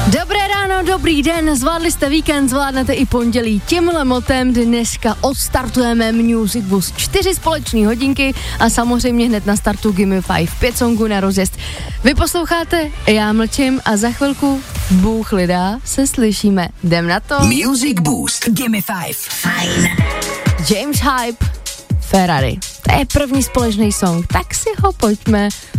Dobré ráno, dobrý den, zvládli jste víkend, zvládnete i pondělí. Tímhle motem dneska odstartujeme Music Boost. 4 společné hodinky a samozřejmě hned na startu Gimme 5, 5 songů na rozjezd. Vy posloucháte, já mlčím a za chvilku Bůh lidá se slyšíme. Jdem na to. Music Boost. Gimme 5. Fajn. James Hype, Ferrari. To je první společný song, tak si ho pojďme